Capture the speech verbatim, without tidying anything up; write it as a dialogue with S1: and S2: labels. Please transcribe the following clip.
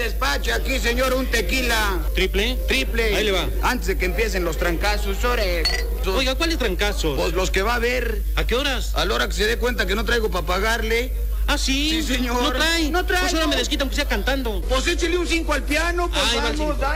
S1: despache aquí, señor, un tequila.
S2: ¿Triple?
S1: Triple.
S2: Ahí le va.
S1: Antes de que empiecen los trancazos, ore.
S2: Oiga, ¿cuáles trancazos?
S1: Pues los que va a ver.
S2: ¿A qué horas?
S1: A la hora que se dé cuenta que no traigo para pagarle.
S2: ¿Ah, sí?
S1: Sí, señor.
S2: ¿No trae?
S1: No trae,
S2: Pues ahora
S1: no.
S2: me desquita aunque sea cantando.
S1: Pues échele un cinco al piano, pues
S2: Ay, va el
S1: vamos,
S2: cinco.
S1: dale.